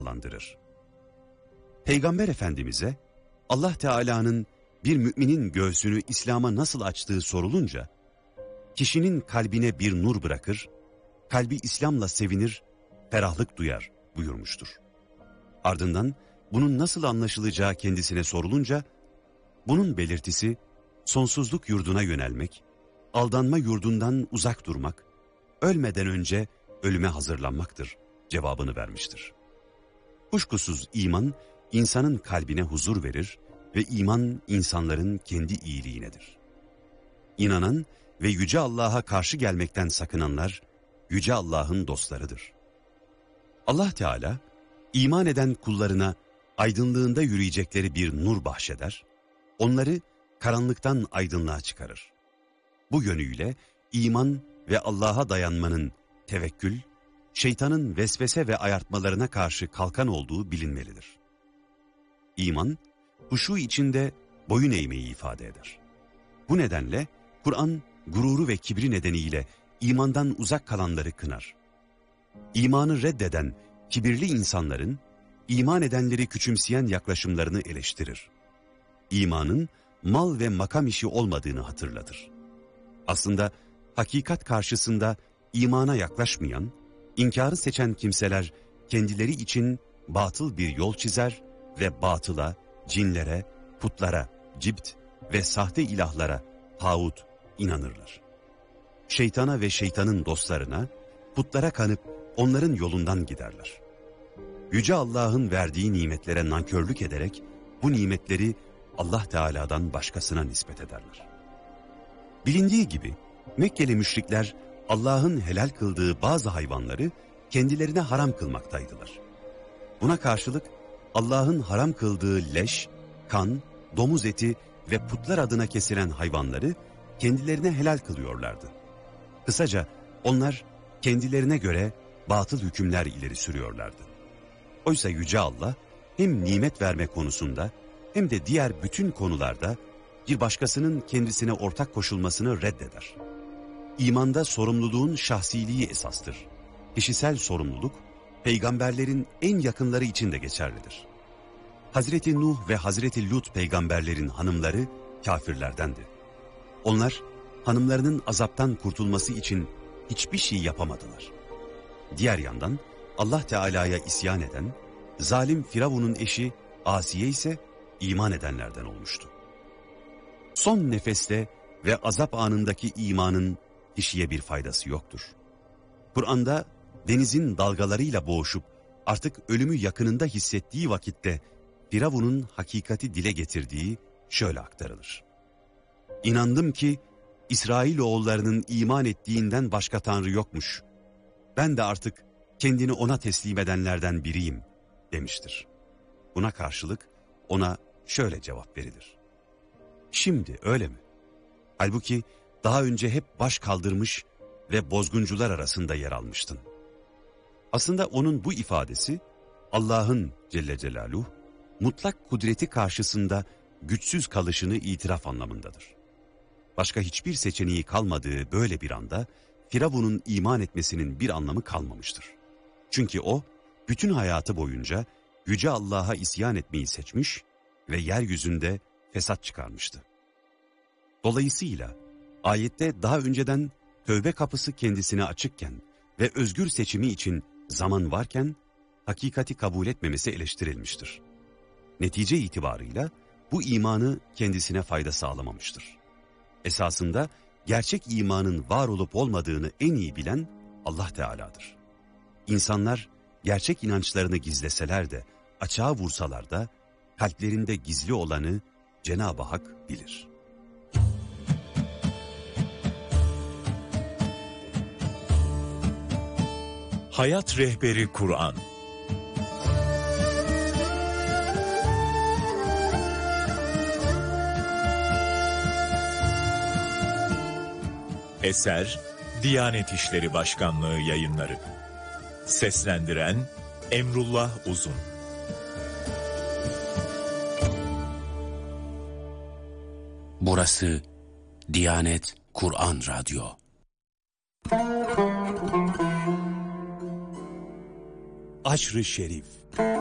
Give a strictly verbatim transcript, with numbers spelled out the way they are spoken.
adlandırır. Peygamber Efendimiz'e Allah Teala'nın bir müminin göğsünü İslam'a nasıl açtığı sorulunca, kişinin kalbine bir nur bırakır, kalbi İslam'la sevinir, ferahlık duyar buyurmuştur. Ardından bunun nasıl anlaşılacağı kendisine sorulunca, bunun belirtisi sonsuzluk yurduna yönelmek, aldanma yurdundan uzak durmak, ölmeden önce ölüme hazırlanmaktır cevabını vermiştir. Kuşkusuz iman, insanın kalbine huzur verir ve iman insanların kendi iyiliğinedir. İnanan ve Yüce Allah'a karşı gelmekten sakınanlar, Yüce Allah'ın dostlarıdır. Allah Teala, iman eden kullarına aydınlığında yürüyecekleri bir nur bahşeder, onları karanlıktan aydınlığa çıkarır. Bu yönüyle iman ve Allah'a dayanmanın tevekkül, şeytanın vesvese ve ayartmalarına karşı kalkan olduğu bilinmelidir. İman, huşu içinde boyun eğmeyi ifade eder. Bu nedenle Kur'an, gururu ve kibri nedeniyle imandan uzak kalanları kınar. İmanı reddeden, kibirli insanların, iman edenleri küçümseyen yaklaşımlarını eleştirir. İmanın mal ve makam işi olmadığını hatırlatır. Aslında hakikat karşısında imana yaklaşmayan, inkarı seçen kimseler kendileri için batıl bir yol çizer ve batıla, cinlere, putlara, cibt ve sahte ilahlara, tağut inanırlar. Şeytana ve şeytanın dostlarına, putlara kanıp onların yolundan giderler. Yüce Allah'ın verdiği nimetlere nankörlük ederek bu nimetleri Allah Teala'dan başkasına nispet ederler. Bilindiği gibi Mekkeli müşrikler Allah'ın helal kıldığı bazı hayvanları kendilerine haram kılmaktaydılar. Buna karşılık Allah'ın haram kıldığı leş, kan, domuz eti ve putlar adına kesilen hayvanları kendilerine helal kılıyorlardı. Kısaca onlar kendilerine göre batıl hükümler ileri sürüyorlardı. Oysa Yüce Allah hem nimet verme konusunda hem de diğer bütün konularda bir başkasının kendisine ortak koşulmasını reddeder. İmanda sorumluluğun şahsiliği esastır. Kişisel sorumluluk, peygamberlerin en yakınları için de geçerlidir. Hazreti Nuh ve Hazreti Lut peygamberlerin hanımları kafirlerdendi. Onlar, hanımlarının azaptan kurtulması için hiçbir şey yapamadılar. Diğer yandan Allah Teala'ya isyan eden, zalim Firavun'un eşi Asiye ise iman edenlerden olmuştu. Son nefeste ve azap anındaki imanın kişiye bir faydası yoktur. Kur'an'da denizin dalgalarıyla boğuşup artık ölümü yakınında hissettiği vakitte Firavun'un hakikati dile getirdiği şöyle aktarılır. İnandım ki İsrailoğullarının iman ettiğinden başka tanrı yokmuş. Ben de artık kendini ona teslim edenlerden biriyim demiştir. Buna karşılık ona şöyle cevap verilir. Şimdi öyle mi? Halbuki daha önce hep baş kaldırmış ve bozguncular arasında yer almıştın. Aslında onun bu ifadesi Allah'ın Celle Celaluhu mutlak kudreti karşısında güçsüz kalışını itiraf anlamındadır. Başka hiçbir seçeneği kalmadığı böyle bir anda Firavun'un iman etmesinin bir anlamı kalmamıştır. Çünkü o bütün hayatı boyunca Yüce Allah'a isyan etmeyi seçmiş ve yeryüzünde fesat çıkarmıştı. Dolayısıyla ayette daha önceden tövbe kapısı kendisine açıkken ve özgür seçimi için zaman varken hakikati kabul etmemesi eleştirilmiştir. Netice itibarıyla bu imanı kendisine fayda sağlamamıştır. Esasında gerçek imanın var olup olmadığını en iyi bilen Allah Teala'dır. İnsanlar gerçek inançlarını gizleseler de, açığa vursalar da kalplerinde gizli olanı Cenab-ı Hak bilir. Hayat Rehberi Kur'an. Eser Diyanet İşleri Başkanlığı Yayınları. Seslendiren Emrullah Uzun. Burası Diyanet Kur'an Radyo. Aşr-ı Şerif